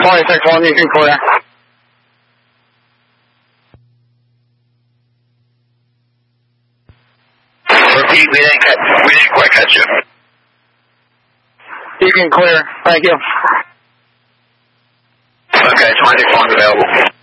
26-1, you can clear. Repeat, we didn't quite catch you. You can clear. Thank you. Okay, 26-1's available.